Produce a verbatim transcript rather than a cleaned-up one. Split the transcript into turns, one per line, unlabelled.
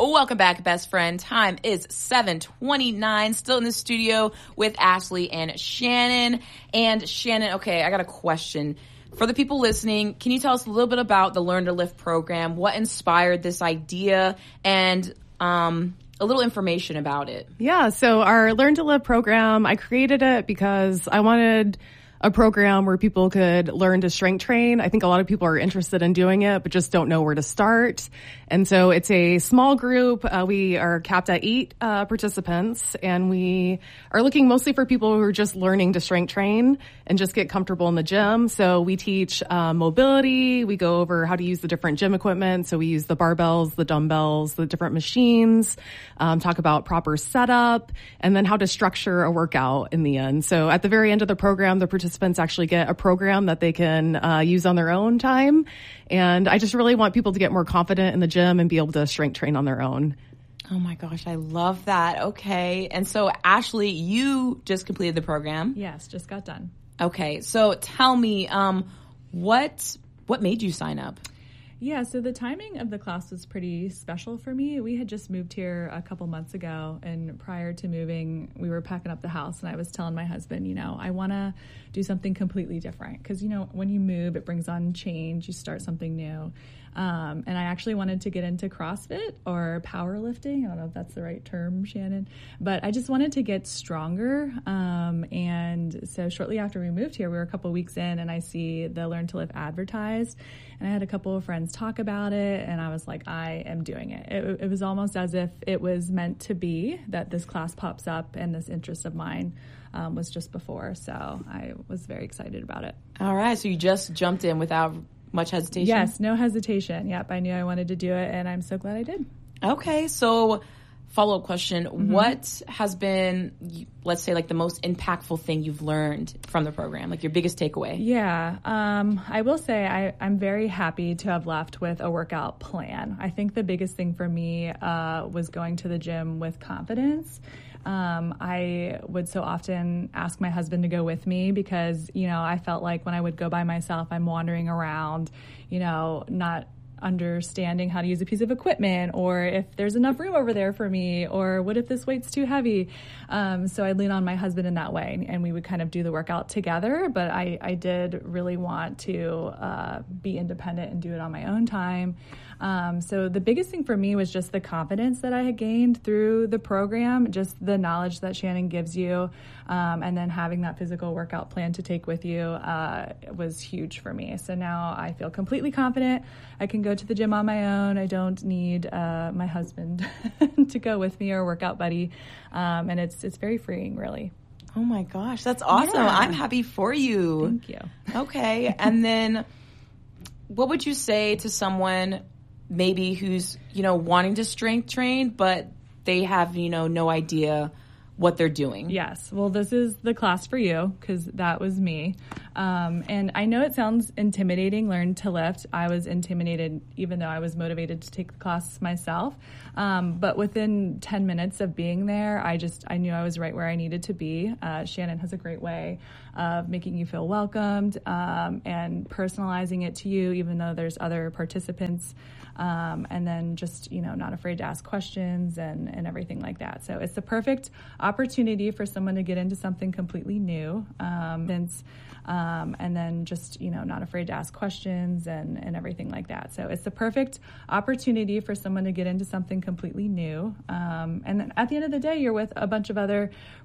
Welcome back, best friend. Time is seven twenty-nine. Still in the studio with Ashley and Shannon. And Shannon, okay, I got a question. For the people listening, can you tell us a little bit about the Learn to Lift program? What inspired this idea? And um, a little information about it.
Yeah, so our Learn to Lift program, I created it because I wanted a program where people could learn to strength train. I think a lot of people are interested in doing it, but just don't know where to start. And so it's a small group. Uh, we are capped at eight uh, participants, and we are looking mostly for people who are just learning to strength train and just get comfortable in the gym. So we teach uh, mobility. We go over how to use the different gym equipment. So we use the barbells, the dumbbells, the different machines, um, talk about proper setup, and then how to structure a workout in the end. So at the very end of the program, the participants Participants actually get a program that they can uh, use on their own time. And I just really want people to get more confident in the gym and be able to strength train on their own.
Oh my gosh, I love that. Okay. And so, Ashley, you just completed the program.
Yes, just got done.
Okay. So tell me, um, what what made you sign up?
Yeah, so the timing of the class was pretty special for me. We had just moved here a couple months ago, and prior to moving, we were packing up the house, and I was telling my husband, you know, I want to do something completely different because, you know, when you move, it brings on change. You start something new. Um, and I actually wanted to get into CrossFit or powerlifting. I don't know if that's the right term, Shannon, but I just wanted to get stronger. Um, and so shortly after we moved here, we were a couple weeks in, and I see the Learn to Lift advertised, and I had a couple of friends talk about it, and I was like, I am doing it. It, it was almost as if it was meant to be that this class pops up, and this interest of mine um, was just before. So I was very excited about it.
All right. So you just jumped in without much hesitation?
Yes, no hesitation. Yep, I knew I wanted to do it, and I'm so glad I did.
Okay, so follow-up question. Mm-hmm. What has been, let's say, like the most impactful thing you've learned from the program, like your biggest takeaway?
Yeah, um, I will say I, I'm very happy to have left with a workout plan. I think the biggest thing for me uh, was going to the gym with confidence. Um, I would so often ask my husband to go with me because, you know, I felt like when I would go by myself, I'm wandering around, you know, not understanding how to use a piece of equipment, or if there's enough room over there for me, or what if this weight's too heavy? Um, so I'd lean on my husband in that way, and we would kind of do the workout together. But I, I did really want to uh, be independent and do it on my own time. Um, so the biggest thing for me was just the confidence that I had gained through the program, just the knowledge that Shannon gives you, um, and then having that physical workout plan to take with you uh, was huge for me. So now I feel completely confident. I can go to the gym on my own. I don't need uh, my husband to go with me or a workout buddy, um, and it's it's very freeing, really.
Oh my gosh, that's awesome! Yeah. I'm happy for you.
Thank you.
Okay, and then what would you say to someone maybe who's, you know, wanting to strength train, but they have, you know, no idea what they're doing?
Yes. Well, this is the class for you because that was me. Um, and I know it sounds intimidating, Learn to Lift. I was intimidated even though I was motivated to take the class myself. Um, but within ten minutes of being there, I just, I knew I was right where I needed to be. Uh, Shannon has a great way of making you feel welcomed um, and personalizing it to you, even though there's other participants. Um, and then just, you know, not afraid to ask questions and, and everything like that. So it's the perfect opportunity for someone to get into something completely new. Um, since, um, and then just, you know, not afraid to ask questions and, and everything like that. So it's the perfect opportunity for someone to get into something completely new. Um, and then at the end of the day, you're with a bunch of other